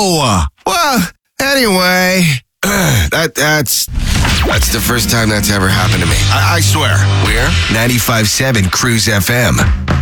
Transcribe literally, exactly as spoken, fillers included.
Oh! Well, anyway, that that's that's the first time that's ever happened to me. I, I swear. We're ninety-five point seven Cruise F M.